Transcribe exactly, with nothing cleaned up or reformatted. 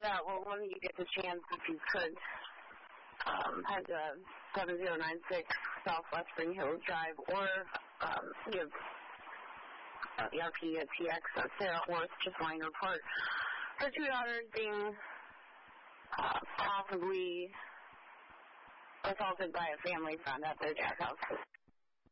that, well, when you get the chance, if you could, um, head to seven zero nine six Southwest Spring Hill Drive, or um, you have uh, E R P at T X at Sarah Horse, just line report. Her two daughters being uh, possibly assaulted by a family friend at their dad's house.